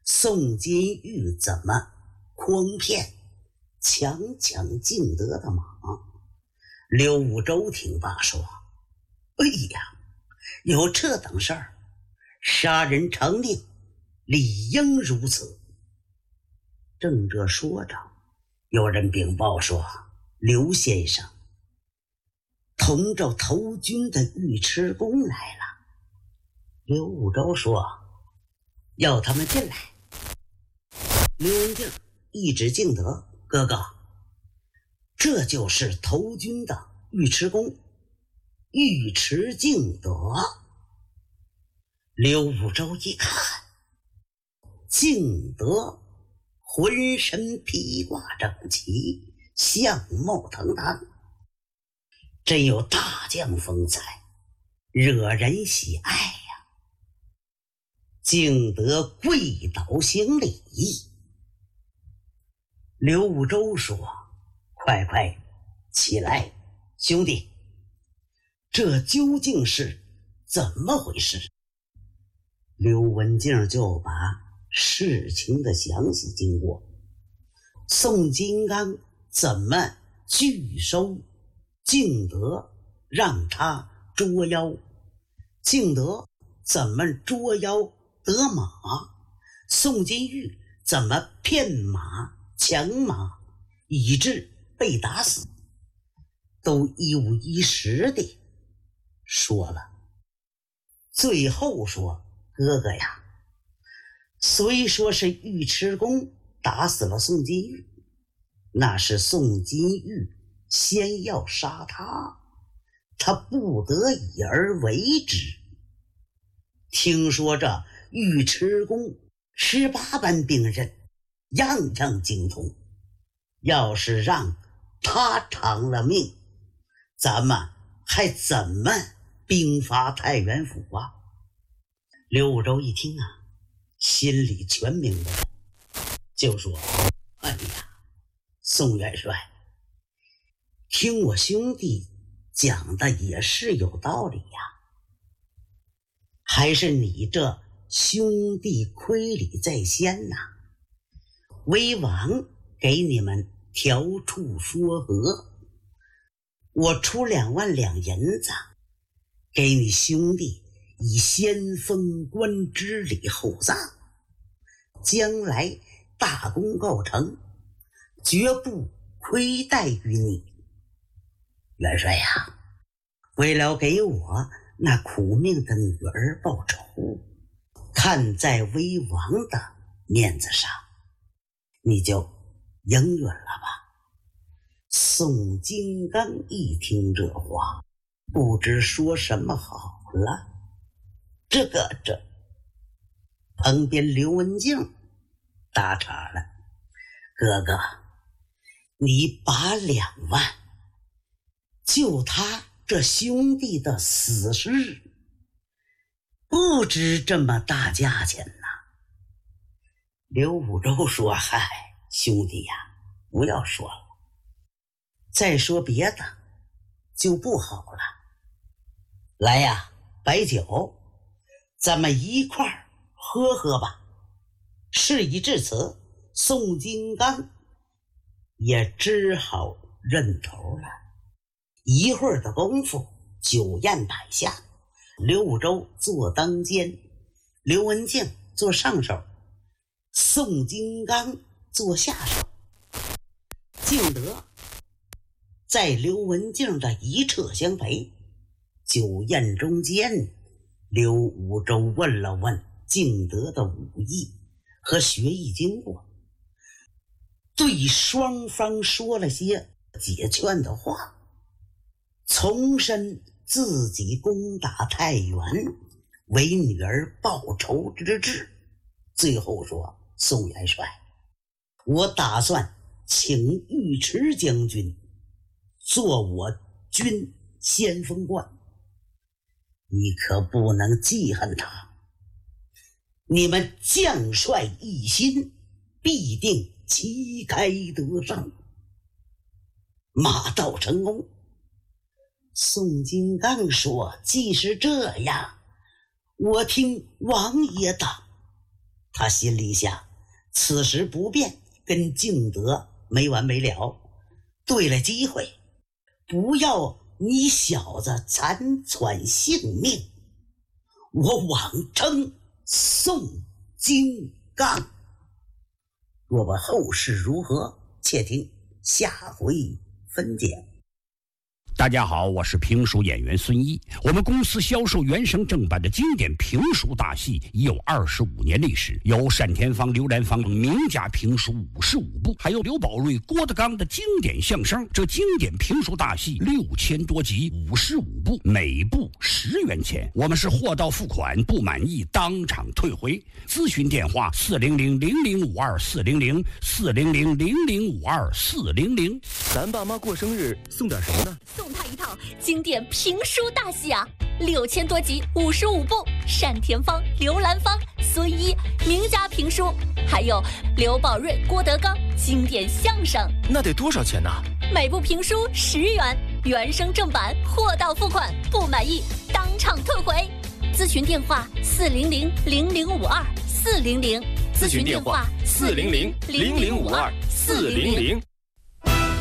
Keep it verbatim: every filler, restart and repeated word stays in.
宋金玉怎么诓骗强抢敬德的马。刘武周听罢说：哎呀，有这等事儿，杀人偿命，理应如此。正这说着，有人禀报说刘先生同着投军的尉迟恭来了。刘武周说要他们进来。刘文静一指敬德：哥哥，这就是投军的尉迟恭，尉迟敬德。刘武周一看，敬德浑身披挂整齐，相貌堂堂，真有大将风采，惹人喜爱呀。敬德跪倒行礼。刘武周说：快快起来，兄弟，这究竟是怎么回事？刘文静就把事情的详细经过，宋金刚怎么拒收敬德，让他捉妖，敬德怎么捉妖得马，宋金玉怎么骗马抢马，以致被打死，都一五一十地说了。最后说：哥哥呀，虽说是尉迟恭打死了宋金玉，那是宋金玉先要杀他，他不得已而为之。听说这尉迟恭十八般兵刃，样样精通，要是让他偿了命，咱们还怎么兵发太原府啊？刘武周一听啊，心里全明白了，就说：哎呀，宋元帅，听我兄弟讲的也是有道理呀，还是你这兄弟亏礼在先呐、啊。为王给你们调处说和，我出两万两银子给你兄弟以先封官之礼厚葬，将来大功告成，绝不亏待于你。元帅呀，为了给我那苦命的女儿报仇，看在为王的面子上，你就应允了吧。宋金刚一听这话，不知说什么好了。这个这旁边刘文静打岔了：哥哥，你把两万就他这兄弟的死事，不值这么大价钱呐。刘武周说：嗨，兄弟呀，不要说了，再说别的就不好了。来呀，白酒，咱们一块儿喝喝吧。事已至此，宋金刚也只好认头了。一会儿的功夫，酒宴摆下，刘武周坐当间，刘文静坐上手，宋金刚坐下手。敬德在刘文静的一侧相陪。酒宴中间，刘武周问了问敬德的武艺和学艺经过，对双方说了些解劝的话，重申自己攻打太原为女儿报仇之志。最后说：宋元帅，我打算请尉迟将军做我军先锋官，你可不能记恨他。你们将帅一心，必定旗开得胜，马到成功。宋金刚说：既是这样，我听王爷的。 他心里想，此时不变，跟敬德没完没了。对了机会，不要你小子残喘性命，我枉称宋金刚。若问后事如何，且听下回分解。 大家好，我是评书演员孙一。我们公司销售原声正版的经典评书大戏已有二十五年历史，有单田芳、刘兰芳等名家评书五十五部，还有刘宝瑞、郭德纲的经典相声。这经典评书大戏六千多集，五十五部，每部十元钱。我们是货到付款，不满意当场退回。咨询电话：四零零零零五二四零零四零零零零五二四零零。 咱爸妈过生日送点什么呢？ 送他一套经典评书大戏啊，六千多集，五十五部，单田芳、刘兰芳、孙一名家评书，还有刘宝瑞、郭德纲经典相声。 那得多少钱呢？ 每部评书十元，原声正版，货到付款，不满意当场退回。咨询电话：四零零零零五二四零零。 咨询电话：四零零零零五二四零零。